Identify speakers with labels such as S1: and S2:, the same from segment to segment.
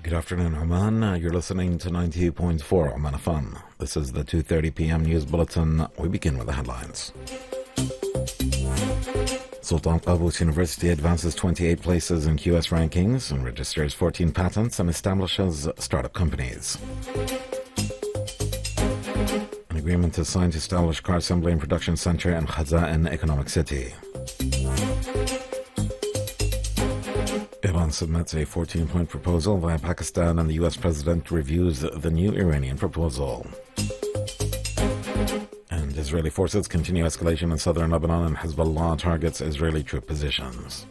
S1: Good afternoon, Oman. You're listening to 98.4 Oman FM. This is the 2:30 p.m. news bulletin. We begin with the headlines. Sultan Qaboos University advances 28 places in QS rankings and registers 14 patents and establishes startup companies. An agreement is signed to establish car assembly and production center in Khaza'in Economic City. Iran submits a 14-point proposal via Pakistan, and the U.S. president reviews the new Iranian proposal. And Israeli forces continue escalation in southern Lebanon, and Hezbollah targets Israeli troop positions.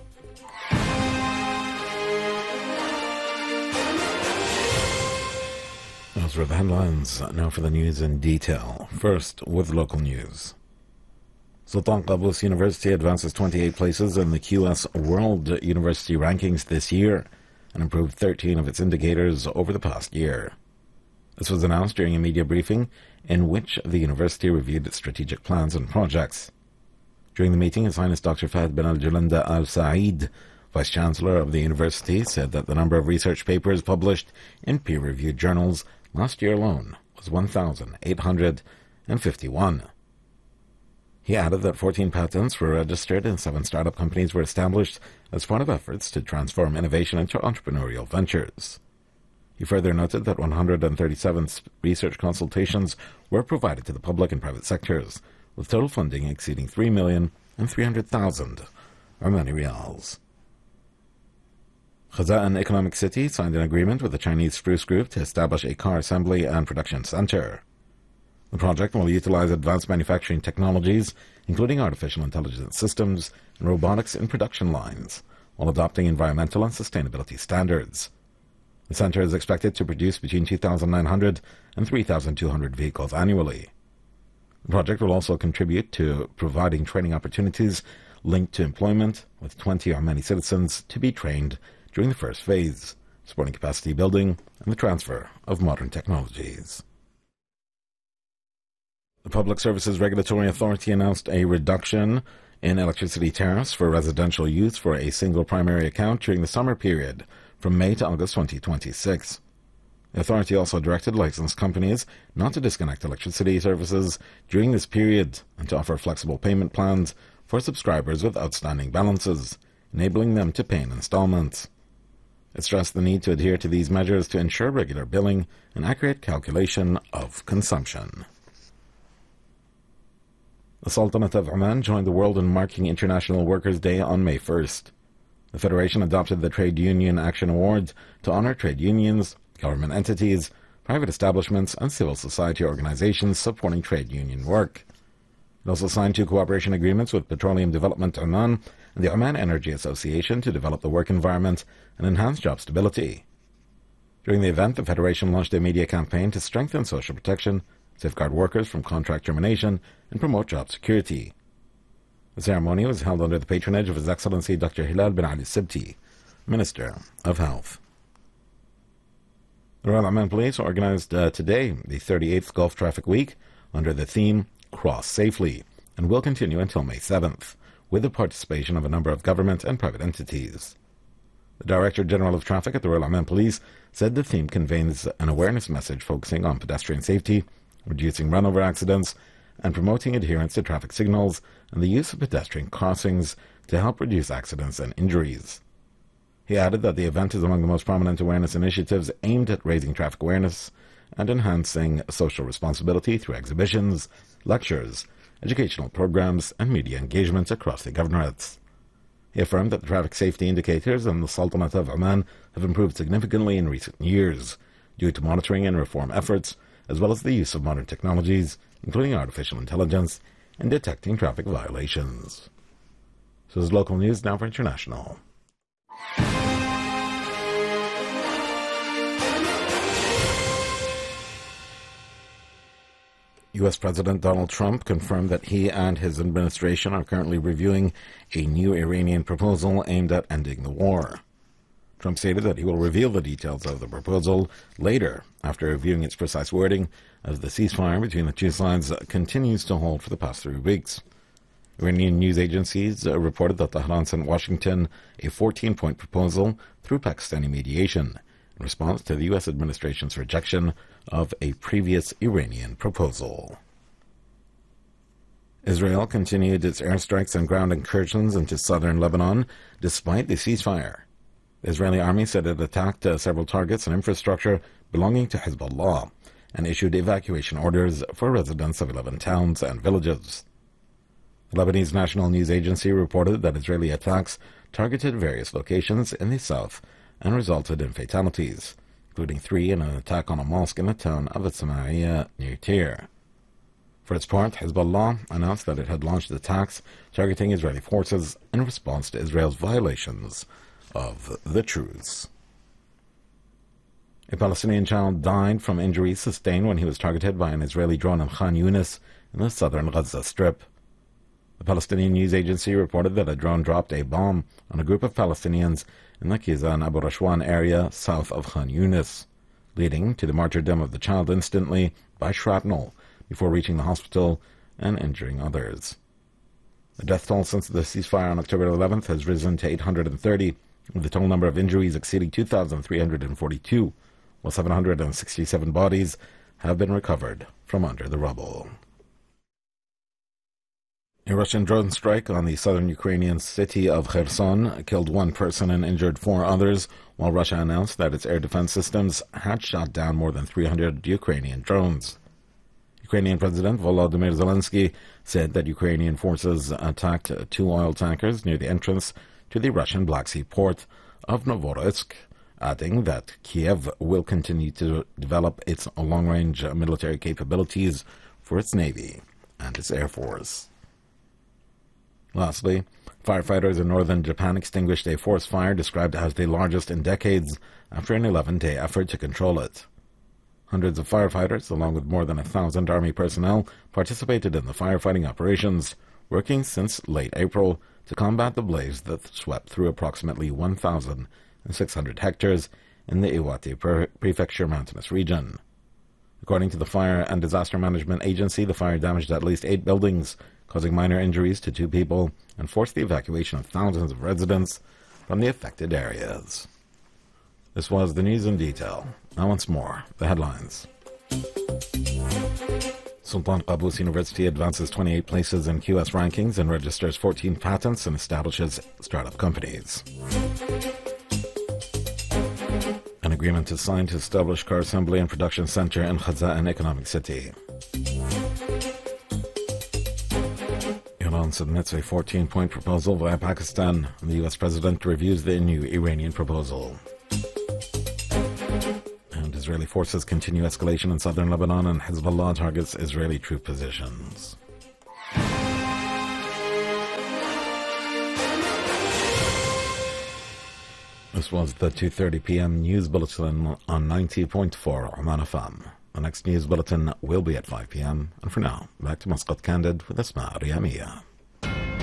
S1: Those were the headlines. Now for the news in detail. First, with local news. Sultan Qaboos University advances 28 places in the QS World University Rankings this year and improved 13 of its indicators over the past year. This was announced during a media briefing in which the university reviewed its strategic plans and projects. During the meeting, His Highness Dr. Fahd bin Al-Julanda Al-Saeed, Vice-Chancellor of the university, said that the number of research papers published in peer-reviewed journals last year alone was 1,851. He added that 14 patents were registered and 7 startup companies were established as part of efforts to transform innovation into entrepreneurial ventures. He further noted that 137 research consultations were provided to the public and private sectors, with total funding exceeding 3,300,000 Omani Riyals. Khaza'in Economic City signed an agreement with the Chinese Spruce Group to establish a car assembly and production center. The project will utilize advanced manufacturing technologies, including artificial intelligence systems and robotics in production lines, while adopting environmental and sustainability standards. The center is expected to produce between 2,900 and 3,200 vehicles annually. The project will also contribute to providing training opportunities linked to employment, with 20 Omani citizens to be trained during the first phase, supporting capacity building and the transfer of modern technologies. The Public Services Regulatory Authority announced a reduction in electricity tariffs for residential use for a single primary account during the summer period from May to August 2026. The authority also directed licensed companies not to disconnect electricity services during this period and to offer flexible payment plans for subscribers with outstanding balances, enabling them to pay in installments. It stressed the need to adhere to these measures to ensure regular billing and accurate calculation of consumption. The Sultanate of Oman joined the world in marking International Workers' Day on May 1st. The Federation adopted the Trade Union Action Award to honor trade unions, government entities, private establishments, and civil society organizations supporting trade union work. It also signed 2 cooperation agreements with Petroleum Development Oman and the Oman Energy Association to develop the work environment and enhance job stability. During the event, the Federation launched a media campaign to strengthen social protection, safeguard workers from contract termination, and promote job security. The ceremony was held under the patronage of His Excellency Dr. Hilal bin Ali Sibti, Minister of Health. The Royal Oman Police organized today the 38th Gulf Traffic Week under the theme Cross Safely, and will continue until May 7th, with the participation of a number of government and private entities. The Director General of Traffic at the Royal Oman Police said the theme conveys an awareness message focusing on pedestrian safety, reducing run-over accidents, and promoting adherence to traffic signals and the use of pedestrian crossings to help reduce accidents and injuries. He added that the event is among the most prominent awareness initiatives aimed at raising traffic awareness and enhancing social responsibility through exhibitions, lectures, educational programs, and media engagements across the governorates. He affirmed that the traffic safety indicators in the Sultanate of Oman have improved significantly in recent years due to monitoring and reform efforts, as well as the use of modern technologies, including artificial intelligence, in detecting traffic violations. So this is local news. Now for international. U.S. President Donald Trump confirmed that he and his administration are currently reviewing a new Iranian proposal aimed at ending the war. Trump stated that he will reveal the details of the proposal later, after reviewing its precise wording, as the ceasefire between the two sides continues to hold for the past 3 weeks. Iranian news agencies reported that Tehran sent Washington a 14-point proposal through Pakistani mediation, in response to the U.S. administration's rejection of a previous Iranian proposal. Israel continued its airstrikes and ground incursions into southern Lebanon despite the ceasefire. The Israeli army said it attacked several targets and infrastructure belonging to Hezbollah and issued evacuation orders for residents of 11 towns and villages. The Lebanese National News Agency reported that Israeli attacks targeted various locations in the south and resulted in fatalities, including 3 in an attack on a mosque in the town of Ismailia near Tyre. For its part, Hezbollah announced that it had launched attacks targeting Israeli forces in response to Israel's violations of the truce. A Palestinian child died from injuries sustained when he was targeted by an Israeli drone in Khan Yunis in the southern Gaza Strip. The Palestinian news agency reported that a drone dropped a bomb on a group of Palestinians in the Kizan Abu Rashwan area south of Khan Yunis, leading to the martyrdom of the child instantly by shrapnel before reaching the hospital and injuring others. The death toll since the ceasefire on October 11th has risen to 830, with the total number of injuries exceeding 2,342, while 767 bodies have been recovered from under the rubble. A Russian drone strike on the southern Ukrainian city of Kherson killed 1 person and injured 4 others, while Russia announced that its air defense systems had shot down more than 300 Ukrainian drones. Ukrainian President Volodymyr Zelensky said that Ukrainian forces attacked 2 oil tankers near the entrance to the Russian Black Sea port of Novorossiysk, adding that Kiev will continue to develop its long-range military capabilities for its navy and its air force. Lastly, firefighters in northern Japan extinguished a forest fire described as the largest in decades after an 11-day effort to control it. Hundreds of firefighters, along with more than 1,000 Army personnel, participated in the firefighting operations, working since late April to combat the blaze that swept through approximately 1,600 hectares in the Iwate Prefecture mountainous region. According to the Fire and Disaster Management Agency, the fire damaged at least 8 buildings, causing minor injuries to 2 people, and forced the evacuation of thousands of residents from the affected areas. This was the news in detail. Now once more, the headlines. Sultan Qaboos University advances 28 places in QS rankings and registers 14 patents and establishes startup companies. An agreement is signed to establish car assembly and production center in Khazan Economic City. Iran submits a 14-point proposal via Pakistan, and the U.S. president reviews the new Iranian proposal. And Israeli forces continue escalation in southern Lebanon, and Hezbollah targets Israeli troop positions. This was the 2:30 p.m. news bulletin on 90.4 Oman FM. The next news bulletin will be at 5 p.m. And for now, back to Muscat Candid with Asma Riyamiyah.